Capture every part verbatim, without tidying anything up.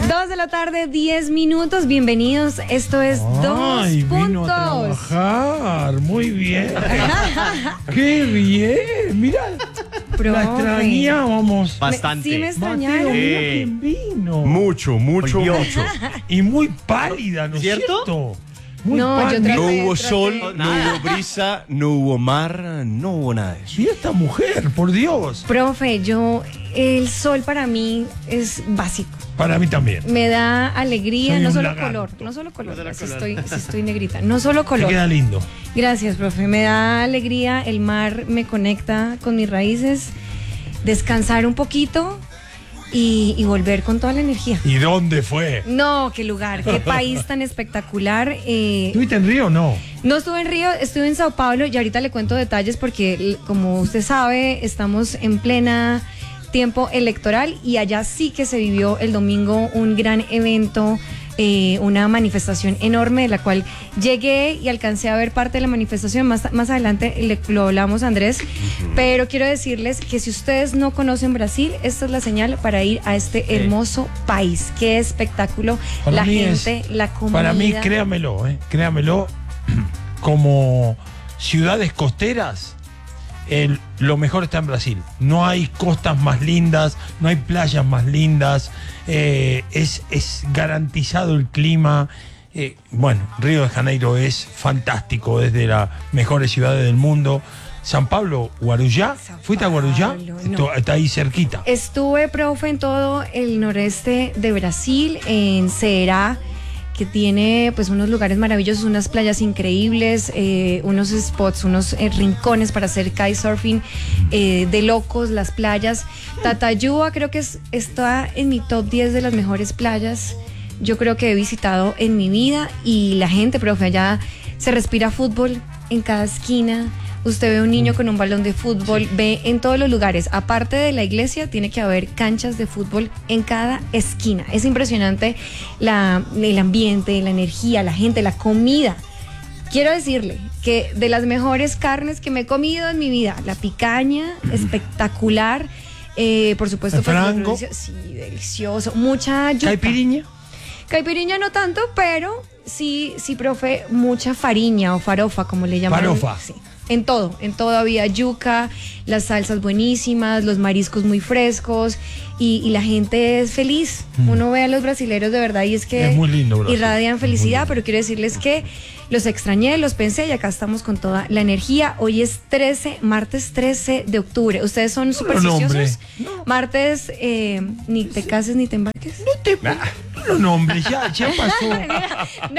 Dos de la tarde, diez minutos. Bienvenidos. Esto es Ay, Dos vino Puntos. a trabajar. Muy bien. Qué bien. Mira, Profe. la extrañábamos. Bastante. Me- sí me extrañaron. Mateo, mira Eh. quién vino. Mucho, mucho, mucho. Y muy pálida, ¿no es ¿Cierto? cierto? Muy No, yo pálida. traté- No hubo traté- sol, no nada. hubo brisa, no hubo mar, no hubo nada de eso. Mira esta mujer, por Dios. Profe, yo, el sol para mí es básico. Para mí también. Me da alegría, Soy no un solo lagarto. color, no solo color, No solo si color. estoy, si estoy negrita, no solo Te color. queda lindo. Gracias, profe, me da alegría, el mar me conecta con mis raíces, descansar un poquito y, y volver con toda la energía. ¿Y dónde fue? No, qué lugar, qué país tan espectacular. eh, ¿Estuviste en Río o no? No estuve en Río, estuve en Sao Paulo y ahorita le cuento detalles porque, l- como usted sabe, estamos en plena tiempo electoral y allá sí que se vivió el domingo un gran evento, eh, una manifestación enorme de la cual llegué y alcancé a ver parte de la manifestación. Más, más adelante le- lo hablamos, Andrés, pero quiero decirles que si ustedes no conocen Brasil, esta es la señal para ir a este hermoso país. Qué espectáculo, Para la mí es- gente, la comida. Para mí, créamelo, eh, créamelo, como ciudades costeras, el- lo mejor está en Brasil. No hay costas más lindas, no hay playas más lindas, eh, es, es garantizado el clima. eh, bueno, Río de Janeiro es fantástico, es de las mejores ciudades del mundo. San Pablo, Guarujá, Sao ¿fuiste a Guarujá? Paulo, no. Esto- Está ahí cerquita. Estuve, profe, en todo el noreste de Brasil, en Ceará, que tiene pues unos lugares maravillosos, unas playas increíbles, eh, unos spots, unos eh, rincones para hacer kitesurfing eh, de locos, las playas. Tatayúa creo que es, está en mi top diez de las mejores playas. Yo creo que he visitado en mi vida y la gente, profe, allá se respira fútbol en cada esquina. Usted ve un niño con un balón de fútbol, ve en todos los lugares. Aparte de la iglesia, tiene que haber canchas de fútbol en cada esquina. Es impresionante la, el ambiente, la energía, la gente, la comida. Quiero decirle que de las mejores carnes que me he comido en mi vida, la picaña, espectacular. Eh, por supuesto, ¿El pues, los frango? delicio- sí, delicioso. Mucha yuca. ¿Caipiriña? Caipiriña no tanto, pero sí, sí, profe, mucha fariña o farofa, como le llaman. Farofa. Sí. En todo, en todo había yuca, las salsas buenísimas, los mariscos muy frescos y, y la gente es feliz. Uno ve a los brasileños de verdad y es que Es muy lindo, Brasil. irradian felicidad, pero quiero decirles que los extrañé, los pensé y acá estamos con toda la energía. Hoy es trece, martes trece de octubre. ¿Ustedes son supersticiosos? nombre. Martes, eh, ni te cases ni te embarques. No te... No, no, hombre, ya, ya pasó. No,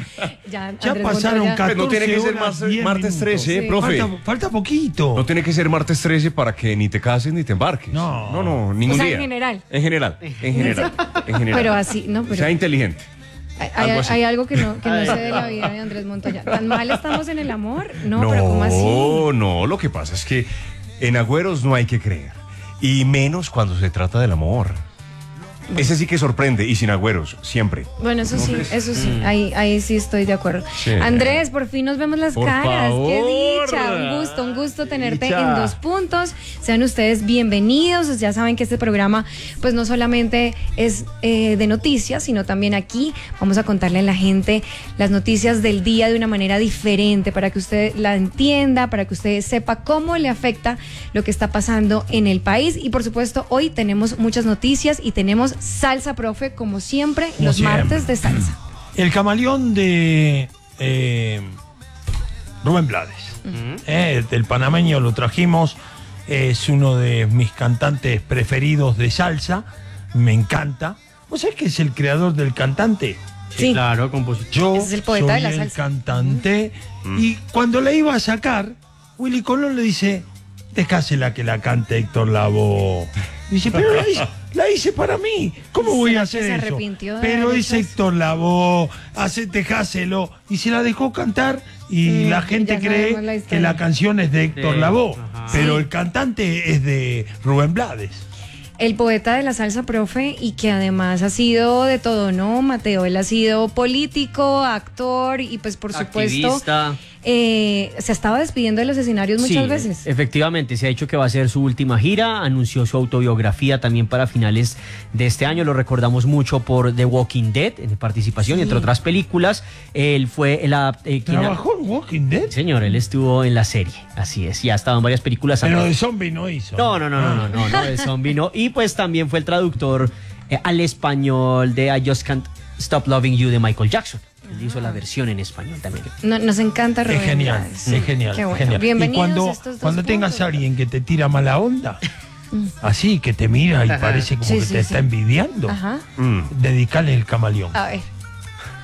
ya, Ya Andrés pasaron Montoya. catorce No tiene que ser horas, más- diez martes minutos. trece, Sí. profe. Falta, falta poquito. No tiene que ser martes trece para que ni te cases ni te embarques. No. no, no ningún O sea, día. en general. En general, en general, en general. Pero así, no, pero Sea inteligente. hay, hay- algo así. hay algo que no, que no sé de la vida de Andrés Montoya. ¿Tan mal estamos en el amor? No, pero ¿cómo así? No, no, lo que pasa es que en agüeros no hay que creer. Y menos cuando se trata del amor. Ese sí que sorprende y sin agüeros, siempre. Bueno, eso sí, eso sí, ahí, ahí sí estoy de acuerdo. Sí. Andrés, por fin nos vemos las Por caras. Qué favor. dicha, un gusto, un gusto tenerte Dicha. en Dos Puntos. Sean ustedes bienvenidos. Ya saben que este programa, pues no solamente es eh, de noticias, sino también aquí vamos a contarle a la gente las noticias del día de una manera diferente para que usted la entienda, para que usted sepa cómo le afecta lo que está pasando en el país. Y por supuesto, hoy tenemos muchas noticias y tenemos salsa, profe, como siempre, Como los siempre. martes de salsa. El camaleón de eh, Rubén Blades. Eh, el panameño lo trajimos. Es uno de mis cantantes preferidos de salsa. Me encanta. ¿Vos sabés que es el creador del cantante? Sí. Claro, compositor. Yo Es el poeta soy de la el salsa. cantante. Y cuando la iba a sacar, Willy Colón le dice: dejásela que la cante Héctor Lavoe. Dice, pero la hice, la hice para mí. ¿Cómo voy a ¿Será que hacer se eso? arrepintió de Pero haber es hecho eso? Héctor Lavoe, hace, dejáselo. Y se la dejó cantar y Mm, la gente ya sabemos cree la que historia. la canción es de Héctor Sí, Lavoe. ajá. Pero Sí. el cantante es de Rubén Blades. El poeta de la salsa, profe, y que además ha sido de todo, ¿no, Mateo? Él ha sido político, actor y pues por supuesto Activista. eh, se estaba despidiendo de los escenarios muchas Sí, veces. efectivamente, se ha dicho que va a ser su última gira, anunció su autobiografía también para finales de este año, lo recordamos mucho por The Walking Dead, en participación, Sí. entre otras películas. Él fue el... eh, quien- ¿Trabajó en Walking Dead? Señor, él estuvo en la serie, así es, y ha estado en varias películas. Pero de zombie no hizo. No, no, no, no, no, no, no, de zombie no. Y pues también fue el traductor eh, al español de I Just Can't Stop Loving You de Michael Jackson. Él hizo la versión en español también. No- nos encanta Es Rubén genial, Blades. es genial, Qué bueno. genial. Y Bienvenidos cuando, a estos dos cuando tengas puntos. a alguien que te tira mala onda, así que te mira y parece como Sí, que sí, te sí. está envidiando, Ajá. Mm. dedicale el camaleón. A ver.